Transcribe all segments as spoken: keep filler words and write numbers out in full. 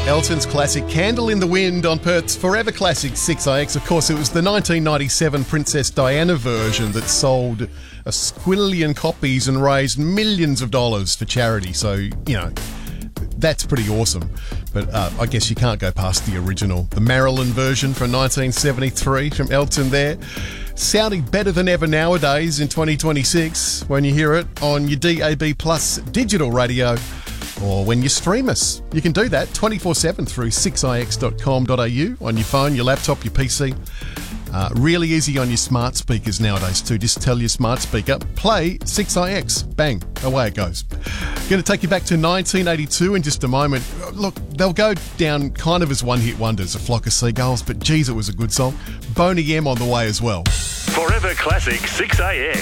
Elton's classic Candle in the Wind on Perth's Forever Classic six I X. Of course, it was the nineteen ninety-seven Princess Diana version that sold a squillion copies and raised millions of dollars for charity. So, you know, that's pretty awesome. But uh, I guess you can't go past the original, the Marilyn version from nineteen seventy-three from Elton there. Sounding better than ever nowadays in twenty twenty-six when you hear it on your D A B Plus digital radio or when you stream us. You can do that twenty-four seven through six I X dot com dot a u on your phone, your laptop, your P C. Uh, really easy on your smart speakers nowadays too. Just tell your smart speaker, play six I X. Bang, away it goes. Going to take you back to nineteen eighty-two in just a moment. Look, they'll go down kind of as one-hit wonders, A Flock of Seagulls, but geez, it was a good song. Boney M on the way as well. Forever Classic six I X.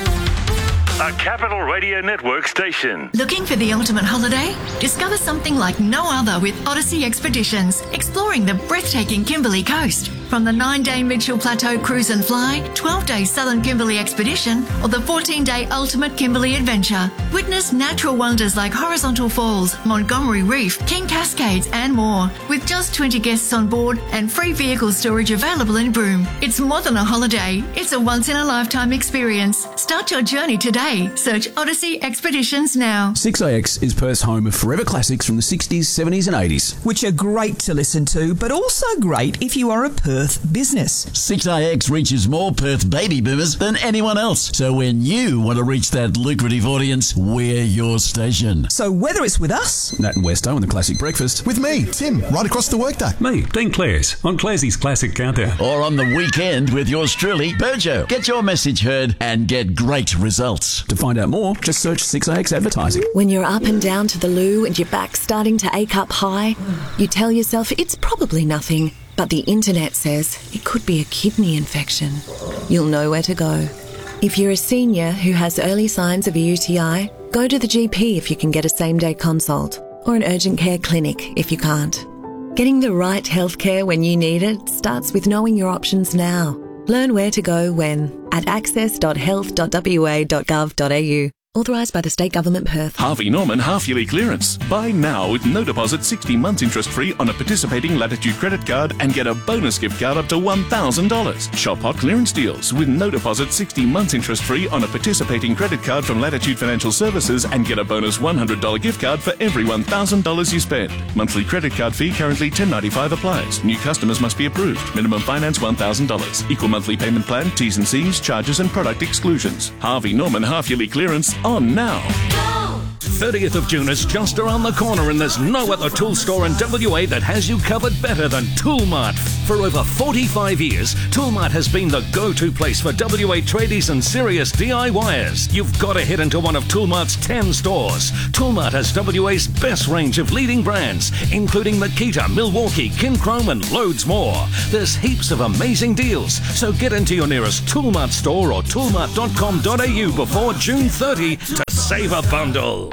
A Capital Radio Network station. Looking for the ultimate holiday? Discover something like no other with Odyssey Expeditions, exploring the breathtaking Kimberley coast. From the nine-day Mitchell Plateau Cruise and Fly, twelve-day Southern Kimberley Expedition, or the fourteen-day Ultimate Kimberley Adventure. Witness natural wonders like Horizontal Falls, Montgomery Reef, King Cascades and more. With just twenty guests on board and free vehicle storage available in Broome. It's more than a holiday. It's a once-in-a-lifetime experience. Start your journey today. Search Odyssey Expeditions now. six I X is Perth's home of forever classics from the sixties, seventies and eighties. Which are great to listen to, but also great if you are a Perth business. six I X reaches more Perth baby boomers than anyone else. So when you want to reach that lucrative audience, we're your station. So whether it's with us, Nat and Westo on the Classic Breakfast. With me, Tim, right across the workday. Me, Dean Clares, on Clarsey's Classic Countdown. Or on the weekend with yours truly, Burjo. Get your message heard and get great results. To find out more, just search six I X Advertising. When you're up and down to the loo and your back's starting to ache up high, you tell yourself it's probably nothing. But the internet says it could be a kidney infection. You'll know where to go. If you're a senior who has early signs of a U T I, go to the G P if you can get a same-day consult, or an urgent care clinic if you can't. Getting the right healthcare when you need it starts with knowing your options now. Learn where to go when at access dot health dot w a dot gov dot a u. Authorised by the State Government, Perth. Harvey Norman half-yearly clearance. Buy now with no deposit, sixty months interest-free on a participating Latitude credit card and get a bonus gift card up to one thousand dollars. Shop hot clearance deals with no deposit, sixty months interest-free on a participating credit card from Latitude Financial Services and get a bonus one hundred dollars gift card for every one thousand dollars you spend. Monthly credit card fee currently ten dollars and ninety-five cents applies. New customers must be approved. Minimum finance one thousand dollars. Equal monthly payment plan, T's and C's, charges and product exclusions. Harvey Norman half-yearly clearance on now. thirtieth of June is just around the corner and there's no other tool store in W A that has you covered better than Toolmart. For over forty-five years, Toolmart has been the go-to place for W A tradies and serious D I Y ers. You've got to head into one of Toolmart's ten stores. Toolmart has W A's best range of leading brands, including Makita, Milwaukee, Kinchrome and loads more. There's heaps of amazing deals, so get into your nearest Toolmart store or toolmart dot com dot a u before June thirtieth to save a bundle.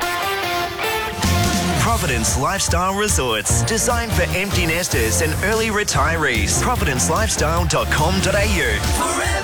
Providence Lifestyle Resorts, designed for empty nesters and early retirees. providence lifestyle dot com dot a u. Forever.